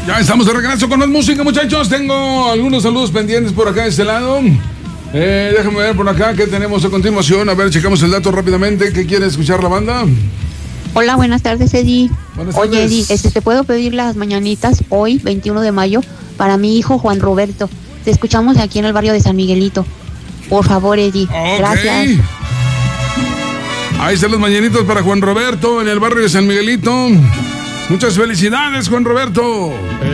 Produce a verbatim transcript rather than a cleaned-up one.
Ya estamos de regreso con más música, muchachos. Tengo algunos saludos pendientes por acá de este lado. Eh, déjame ver por acá qué tenemos a continuación. A ver, checamos el dato rápidamente. ¿Qué quiere escuchar la banda? Hola, buenas tardes, Eddie. Buenas Oye, tardes. Eddie, este, ¿te puedo pedir las mañanitas hoy, veintiuno de mayo, para mi hijo Juan Roberto? Te escuchamos aquí en el barrio de San Miguelito. Por favor, Eddie. Ok. Gracias. Ahí están los mañanitos para Juan Roberto en el barrio de San Miguelito. Muchas felicidades, Juan Roberto.